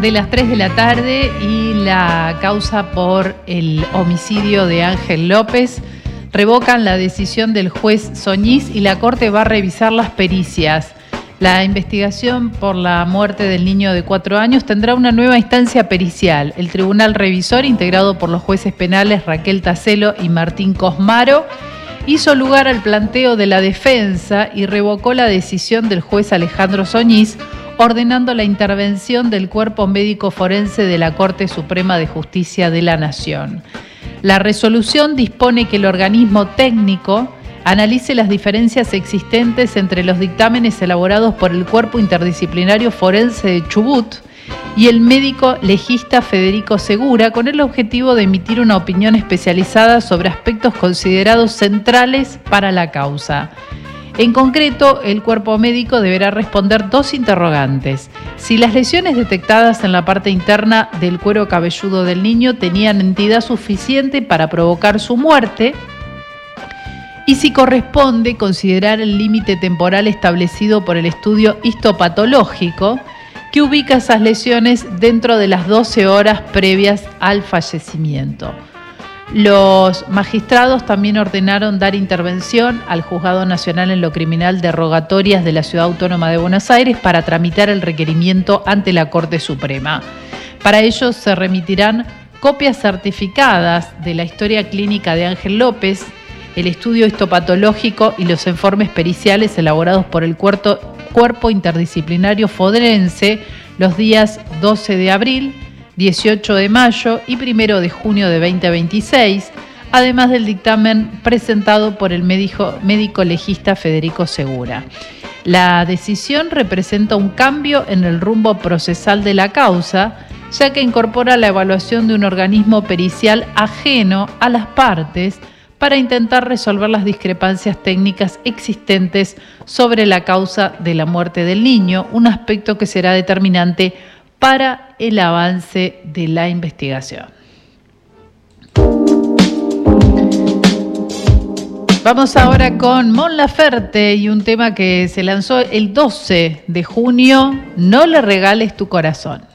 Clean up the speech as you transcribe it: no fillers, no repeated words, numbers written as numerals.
de las 3 de la tarde y la causa por el homicidio de Ángel López. Revocan la decisión del juez Soñís y la Corte va a revisar las pericias. La investigación por la muerte del niño de 4 años tendrá una nueva instancia pericial. El tribunal revisor, integrado por los jueces penales Raquel Tacelo y Martín Cosmaro, hizo lugar al planteo de la defensa y revocó la decisión del juez Alejandro Soñís, ordenando la intervención del Cuerpo Médico Forense de la Corte Suprema de Justicia de la Nación. La resolución dispone que el organismo técnico analice las diferencias existentes entre los dictámenes elaborados por el Cuerpo Interdisciplinario Forense de Chubut y el médico legista Federico Segura, con el objetivo de emitir una opinión especializada sobre aspectos considerados centrales para la causa. En concreto, el cuerpo médico deberá responder 2 interrogantes: si las lesiones detectadas en la parte interna del cuero cabelludo del niño tenían entidad suficiente para provocar su muerte, y si corresponde considerar el límite temporal establecido por el estudio histopatológico que ubica esas lesiones dentro de las 12 horas previas al fallecimiento. Los magistrados también ordenaron dar intervención al Juzgado Nacional en lo Criminal de Rogatorias de la Ciudad Autónoma de Buenos Aires para tramitar el requerimiento ante la Corte Suprema. Para ello se remitirán copias certificadas de la historia clínica de Ángel López, el estudio histopatológico y los informes periciales elaborados por el Cuerpo Interdisciplinario Forense los días 12 de abril, 18 de mayo y 1 de junio de 2026, además del dictamen presentado por el médico legista Federico Segura. La decisión representa un cambio en el rumbo procesal de la causa, ya que incorpora la evaluación de un organismo pericial ajeno a las partes para intentar resolver las discrepancias técnicas existentes sobre la causa de la muerte del niño, un aspecto que será determinante para el avance de la investigación. Vamos ahora con Mon Laferte y un tema que se lanzó el 12 de junio, No le regales tu corazón.